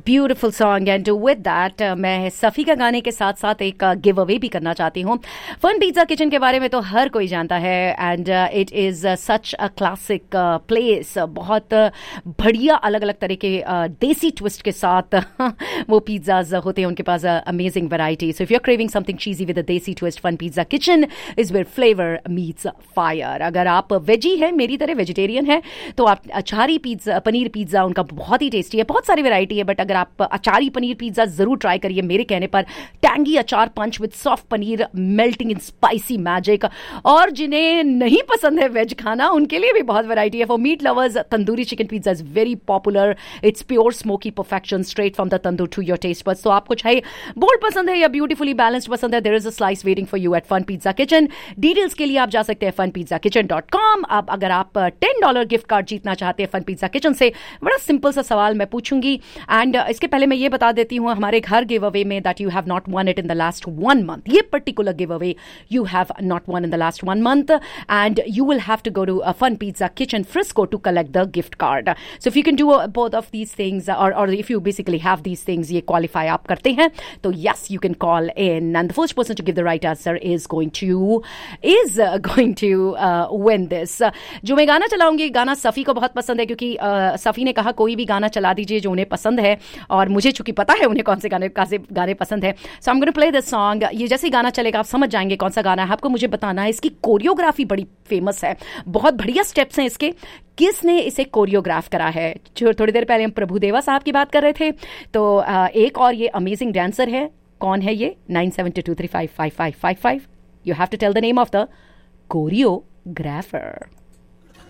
Beautiful song and with that मैं सफ़ी का गाने के साथ साथ एक गिव अवे भी करना चाहती हूँ। फन पिज़्ज़ा किचन के बारे में तो हर कोई जानता है and it is such a classic place. बहुत बढ़िया अलग अलग तरह के देसी ट्विस्ट के साथ वो पिज़्ज़ाज होते हैं उनके पास। Amazing variety. So if you are craving something cheesy with a देसी twist, fun pizza kitchen is where flavour meets fire. अगर आप वेजी हैं, मेरी तरह वेजिटेरियन है, तो आप अचारी पिज़्ज़ा, पनीर पिज़्ज़ा उनका बहुत ही टेस्टी है। बहुत सारी वैरायटी है, बट अगर आप अचारी पनीर पिज़्ज़ा जरूर ट्राई करिए मेरे कहने पर। टैंगी अचार पंच with soft paneer melting in spicy magic. और जिन्हें नहीं पसंद है वेज खाना, उनके लिए भी बहुत वैरायटी है। For meet lovers, tandoori chicken pizza is very popular. It's pure smoky perfection straight from the tandoor to your taste buds. तो आपको चाहे बोल्ड पसंद है या ब्यूटीफुली बैलेंस्ड पसंद है, there is a slice waiting for you eight fun pizza kitchen. Details के लिए आप जा सकते हैं funpizzakitchen.com। अब अगर आप $10 गिफ्ट कार्ड जीतना चाहते हैं फन पिज़्ज़ा किचन से, बड़ा सिंपल सा सवाल मैं पूछूंगी एंड इसके पहले मैं ये बता देती हूँ हमारे घर गिव अवे में that you have not one it in the last 1 month। ये particular give away you have not one in the last 1 month and you will have to go to fun pizza kitchen Frisco to collect the gift card. So if you can do both of these things और if you basically have these things, ये qualify आप करते हैं, तो yes you can call in and the first person to give the right answer is going to win this. जो मैं गाना चलाऊंगी, गाना सफ़ी को बहुत पसंद है क्योंकि सफ़ी ने कहा कोई भी गाना चला दीजिए जो उन्हें पसंद है, और मुझे चूंकि पता है उन्हें कौन से गाने पसंद है। सो I am going to play this song. ये जैसे गाना चलेगा आप समझ जाएंगे कौन सा गाना है। आपको मुझे बताना है, इसकी कोरियोग्राफी बड़ी फेमस है, बहुत बढ़िया स्टेप्स हैं इसके। किसने इसे कोरियोग्राफ करा है? जो थोड़ी देर पहले हम प्रभुदेवा साहब की बात कर रहे थे, तो एक और ये अमेजिंग डांसर है। कौन है ये? 9722355555। You have to tell the name of the choreographer.